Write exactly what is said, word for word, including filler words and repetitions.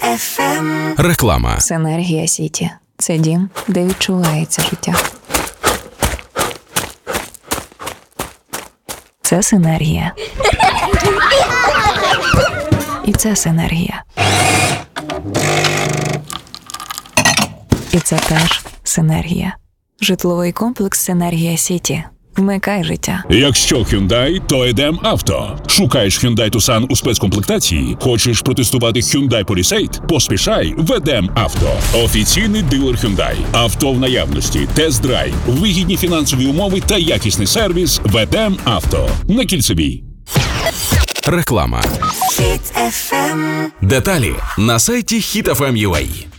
еф ем. Реклама. Синергія Сіті – це дім, де відчувається життя. Це синергія. І це синергія. І це теж синергія. Житловий комплекс «Синергія Сіті». Вмикай життя. Якщо Hyundai, то Едем Авто. Шукаєш Hyundai Tucson у спецкомплектації? Хочеш протестувати Hyundai Palisade? Поспішай в Едем Авто. Офіційний дилер Hyundai. Авто в наявності, тест-драйв, вигідні фінансові умови та якісний сервіс в Едем Авто. На Кільцевій. Реклама. Хіт еф ем. Деталі на сайті хіт еф ем точка ю а.